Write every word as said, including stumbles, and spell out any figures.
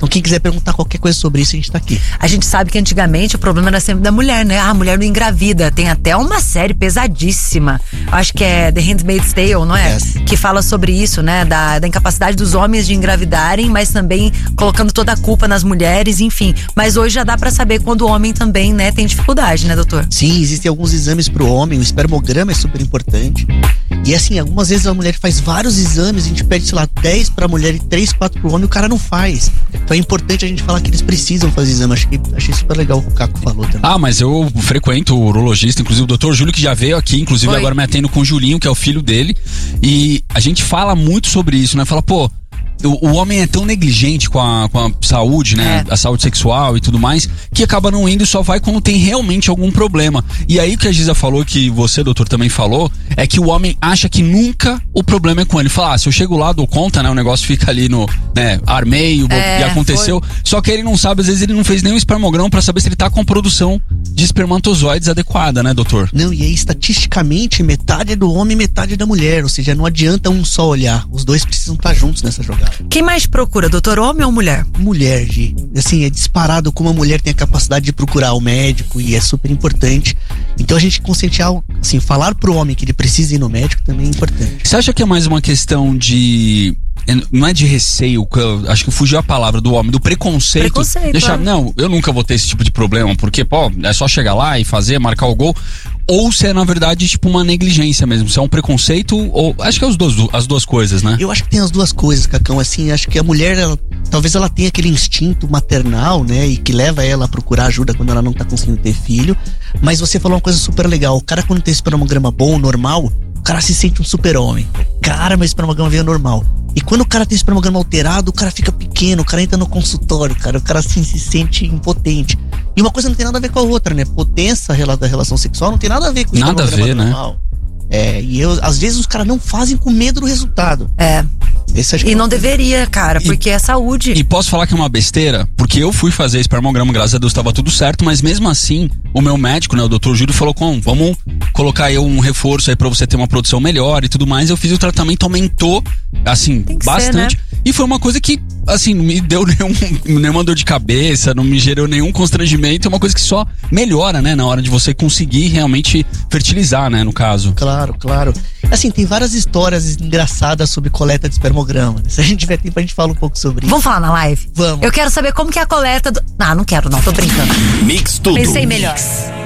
Então quem quiser perguntar qualquer coisa sobre isso, a gente tá aqui. A gente sabe que antigamente o problema era sempre da mulher, né? Ah, a mulher não engravida. Tem até uma série pesadíssima, acho que é The Handmaid's Tale, não é? Yes. Que fala sobre isso, né? Da, da incapacidade dos homens de engravidarem, mas também colocando toda a culpa nas mulheres, enfim. Mas hoje já dá pra saber quando o homem também, né, tem dificuldade, né, doutor? Sim, existem alguns exames pro homem, o espermograma é super importante. E assim, algumas vezes a mulher faz vários exames, a gente pede, sei lá, dez pra mulher e três, quatro pro homem, o cara não faz. Então é importante a gente falar que eles precisam fazer exame. Achei, achei super legal o que o Caco falou também. Ah, mas eu frequento o urologista, inclusive o doutor Júlio, que já veio aqui, inclusive Oi. Agora me atendo com o Julinho, que é o filho dele. E a gente fala muito sobre isso, né? Fala, pô, O, o homem é tão negligente com a, com a saúde, né? É. A saúde sexual e tudo mais, que acaba não indo e só vai quando tem realmente algum problema. E aí o que a Giza falou, que você, doutor, também falou, é que o homem acha que nunca o problema é com ele. Fala, ah, se eu chego lá, dou conta, né? O negócio fica ali no, né? Armei, é, e aconteceu. Foi. Só que ele não sabe, às vezes ele não fez nenhum espermograma pra saber se ele tá com produção de espermatozoides adequada, né, doutor? Não, e aí estatisticamente metade é do homem e metade é da mulher. Ou seja, não adianta um só olhar. Os dois precisam estar juntos nessa jogada. Quem mais procura, doutor, homem ou mulher? Mulher, Gi. Assim, é disparado como a mulher tem a capacidade de procurar o médico e é super importante. Então a gente conscientizar, assim, falar pro homem que ele precisa ir no médico também é importante. Você acha que é mais uma questão de... Não é de receio, acho que fugiu a palavra do homem, do preconceito. Preconceito, Deixar, é. Não, eu nunca vou ter esse tipo de problema, porque, pô, é só chegar lá e fazer, marcar o gol. Ou se é, na verdade, tipo uma negligência mesmo. Se é um preconceito, ou... Acho que é os dois, as duas coisas, né? Eu acho que tem as duas coisas, Cacão. Assim, acho que a mulher, ela, talvez ela tenha aquele instinto maternal, né? E que leva ela a procurar ajuda quando ela não tá conseguindo ter filho. Mas você falou uma coisa super legal. O cara, quando tem espermograma bom, normal, o cara se sente um super-homem. Cara, meu espermograma veio normal. E quando o cara tem espermograma alterado, o cara fica pequeno, o cara entra no consultório, cara, o cara assim se sente impotente. E uma coisa não tem nada a ver com a outra, né? Potência da relação sexual não tem nada a ver com o nada a ver, normal. Né? É, e eu, às vezes os caras não fazem com medo do resultado. É. Esse acho que e é não deveria, cara, porque e, é saúde. E posso falar que é uma besteira? Porque eu fui fazer espermograma, graças a Deus tava tudo certo, mas mesmo assim, o meu médico, né, o doutor Júlio, falou, com, vamos colocar aí um reforço aí pra você ter uma produção melhor e tudo mais. Eu fiz o tratamento, aumentou, assim, bastante. Ser, né? E foi uma coisa que, assim, não me deu nenhum, nenhuma dor de cabeça, não me gerou nenhum constrangimento. É uma coisa que só melhora, né, na hora de você conseguir realmente fertilizar, né, no caso. Claro, claro. Assim, tem várias histórias engraçadas sobre coleta de espermograma. Se a gente tiver tempo, a gente fala um pouco sobre isso. Vamos falar na live? Vamos. Eu quero saber como que é a coleta do... Ah, não quero não, tô brincando. Mix tudo. Pensei melhor.